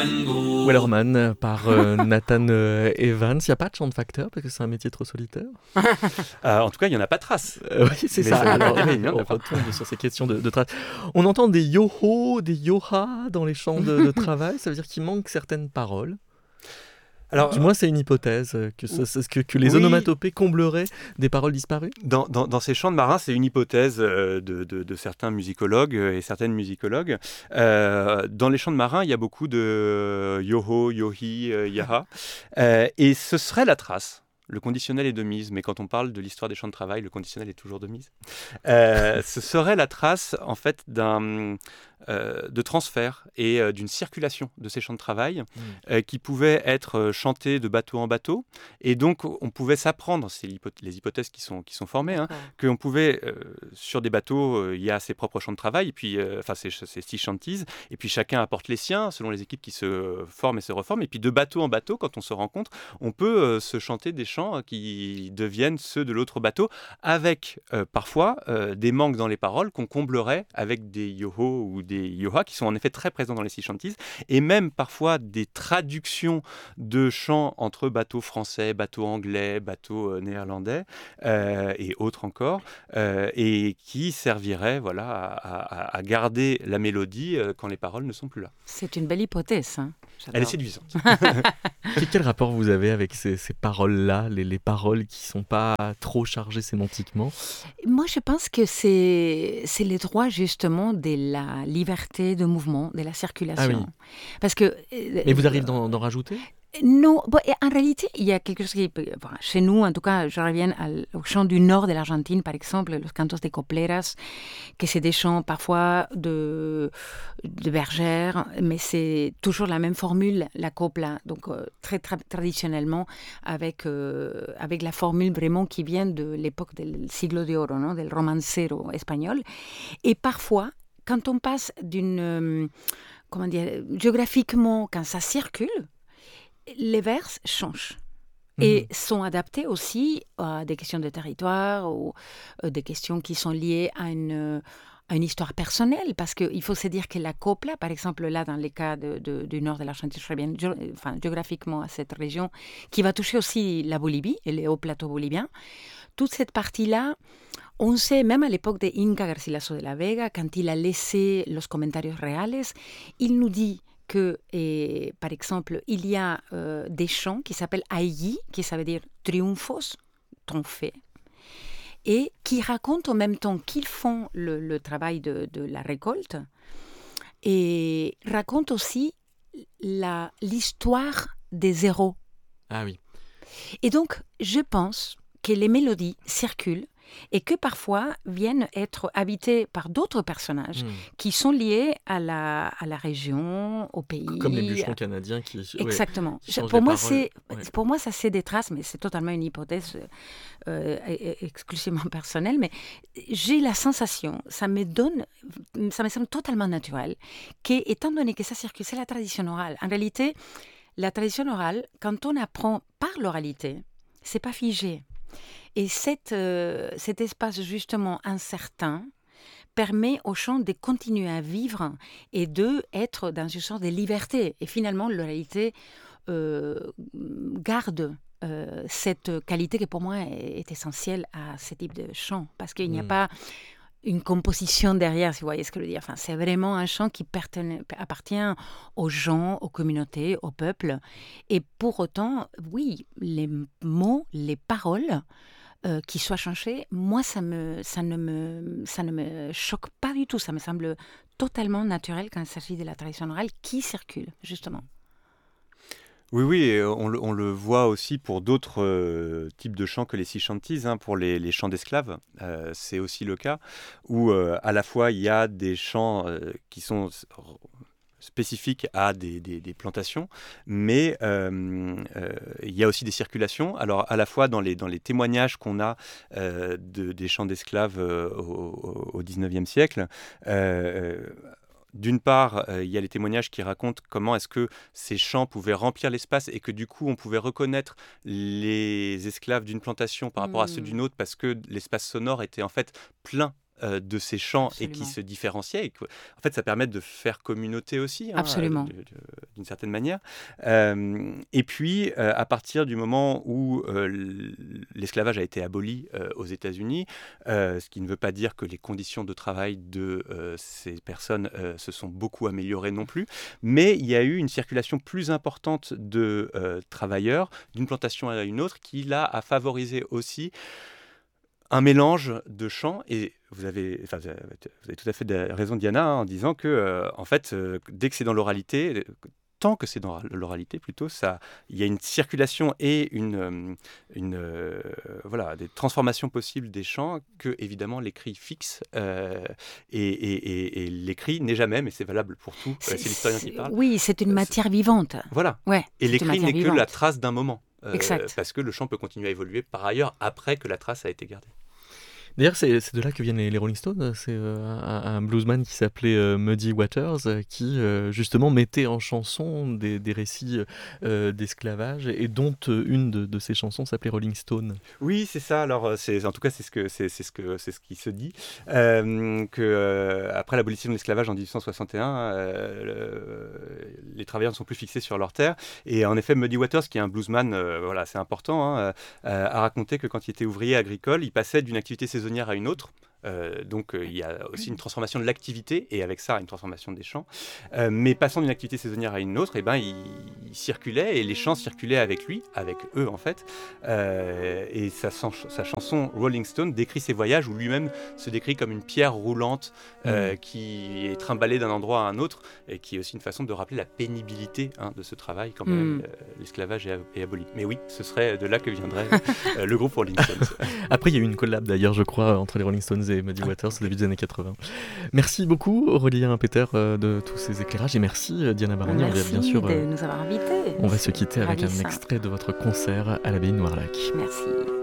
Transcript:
Weller Man par Nathan Evans. Il n'y a pas de chant de facteur parce que c'est un métier trop solitaire. En tout cas, il n'y en a pas trace. Oui, c'est Mais ça. ça- Alors, oui, il y en a on pas. retombe sur ces questions de traces. On entend des yo-ho, des yo-ha dans les chants de travail. Ça veut dire qu'il manque certaines paroles. Alors, Du moins, c'est une hypothèse que les oui, onomatopées combleraient des paroles disparues. dans ces chants de marins, c'est une hypothèse de certains musicologues et certaines musicologues. Dans les chants de marins, il y a beaucoup de yoho, yohi, yaha. Et ce serait la trace. Le conditionnel est de mise, mais quand on parle de l'histoire des chants de travail, le conditionnel est toujours de mise. Ce serait la trace, en fait, de transfert et d'une circulation de ces chants de travail qui pouvaient être chantés de bateau en bateau. Et donc, on pouvait s'apprendre, c'est les hypothèses qui sont formées, hein, qu'on pouvait, sur des bateaux, il y a ses propres chants de travail, et puis, ces six chantises, et puis chacun apporte les siens, selon les équipes qui se forment et se reforment. Et puis, de bateau en bateau, quand on se rencontre, on peut se chanter des chants qui deviennent ceux de l'autre bateau, avec parfois des manques dans les paroles qu'on comblerait avec des yoho ou des yoha, qui sont en effet très présents dans les six chantises, et même parfois des traductions de chants entre bateaux français, bateaux anglais, bateaux néerlandais et autres encore, et qui serviraient à garder la mélodie quand les paroles ne sont plus là. C'est une belle hypothèse. Hein. Elle est séduisante. Quel rapport vous avez avec ces paroles-là, les paroles qui ne sont pas trop chargées sémantiquement? Moi, je pense que c'est le droit justement de la liberté de mouvement, de la circulation. Ah oui. Parce que... Et vous arrivez d'en rajouter? Non, bon, et en réalité, il y a quelque chose qui, chez nous, en tout cas, je reviens au chant du nord de l'Argentine, par exemple, los cantos de copleras, que c'est des chants parfois de bergères, mais c'est toujours la même formule, la copla, donc très traditionnellement, avec la formule vraiment qui vient de l'époque del siglo de oro, non, del romancero espagnol. Et parfois, quand on passe géographiquement, quand ça circule, les vers changent et sont adaptés aussi à des questions de territoire ou des questions qui sont liées à une histoire personnelle, parce qu'il faut se dire que la copla, par exemple là dans les cas du nord de l'Argentine, je reviens géographiquement à cette région, qui va toucher aussi la Bolivie et les hauts plateaux boliviens, toute cette partie-là, on sait, même à l'époque de Inca Garcilaso de la Vega, quand il a laissé los comentarios reales, il nous dit que, par exemple, il y a des chants qui s'appellent Ailli, qui ça veut dire triomphos, trophée, et qui racontent en même temps qu'ils font le travail de la récolte, et racontent aussi l'histoire des héros. Ah oui. Et donc, je pense que les mélodies circulent et que parfois viennent être habitées par d'autres personnages qui sont liés à la région, au pays. Comme les bûcherons canadiens qui... Exactement. Qui pour moi, ça c'est des traces, mais c'est totalement une hypothèse exclusivement personnelle. Mais j'ai la sensation, ça me semble totalement naturel, qu'étant donné que ça circule, c'est la tradition orale. En réalité, la tradition orale, quand on apprend par l'oralité, c'est pas figé. Et cet espace justement incertain permet aux chants de continuer à vivre et d'être dans une sorte de liberté. Et finalement, l'oralité garde cette qualité qui pour moi est essentielle à ce type de chant. Parce qu'il n'y a pas une composition derrière, si vous voyez ce que je veux dire. Enfin, c'est vraiment un chant qui appartient aux gens, aux communautés, au peuple. Et pour autant, oui, les mots, les paroles qui soient changées, moi, ça ne me choque pas du tout. Ça me semble totalement naturel quand il s'agit de la tradition orale qui circule, justement. Oui, et on le voit aussi pour d'autres types de chants que les six chantises, hein, pour les chants d'esclaves, c'est aussi le cas, où à la fois il y a des chants qui sont spécifiques à des plantations, mais il y a aussi des circulations. Alors à la fois dans les témoignages qu'on a des chants d'esclaves au 19e siècle, d'une part, il y a les témoignages qui racontent comment est-ce que ces chants pouvaient remplir l'espace et que du coup, on pouvait reconnaître les esclaves d'une plantation par rapport à ceux d'une autre parce que l'espace sonore était en fait plein de ces chants et qui Absolument. se différenciaient. En fait, ça permet de faire communauté aussi, Absolument. d'une certaine manière. Et puis, à partir du moment où l'esclavage a été aboli aux États-Unis, ce qui ne veut pas dire que les conditions de travail de ces personnes se sont beaucoup améliorées non plus, mais il y a eu une circulation plus importante de travailleurs d'une plantation à une autre qui, là, a favorisé aussi un mélange de chants. Et vous avez tout à fait raison, Diana, en disant que, en fait, dès que c'est dans l'oralité, tant que c'est dans l'oralité plutôt, il y a une circulation et des transformations possibles des chants que, évidemment, l'écrit fixe. Et l'écrit n'est jamais, mais c'est valable pour tout. C'est l'historien qui parle. Oui, c'est une matière vivante. Voilà. Ouais, Et c'est une l'écrit matière n'est que la vivante. trace d'un moment. Exact. Parce que le chant peut continuer à évoluer par ailleurs après que la trace a été gardée. D'ailleurs, c'est de là que viennent les Rolling Stones. C'est un bluesman qui s'appelait Muddy Waters qui justement mettait en chanson des récits d'esclavage et dont une de ses chansons s'appelait Rolling Stone. Oui, c'est ça. Alors, en tout cas, c'est ce qui se dit que après l'abolition de l'esclavage en 1861, les travailleurs ne sont plus fixés sur leur terre. Et en effet, Muddy Waters, qui est un bluesman, c'est important, a raconté que quand il était ouvrier agricole, il passait d'une activité saisonnière à une autre. Donc il y a aussi une transformation de l'activité et avec ça une transformation des chants. Mais passant d'une activité saisonnière à une autre, il circulait et les chants circulaient avec lui, avec eux en fait. Et sa chanson Rolling Stone décrit ses voyages où lui-même se décrit comme une pierre roulante qui est trimballée d'un endroit à un autre et qui est aussi une façon de rappeler la pénibilité de ce travail quand même l'esclavage est aboli. Mais oui, ce serait de là que viendrait le groupe Rolling Stones. Après, il y a eu une collab d'ailleurs, je crois, entre les Rolling Stones et Muddy Waters au début des années 80. Merci beaucoup Aurélien Peter de tous ces éclairages et merci Diana Baroni. Merci bien sûr, de nous avoir invités. on va se quitter avec un Ravissant. extrait de votre concert à l'abbaye de Noirlac. Merci.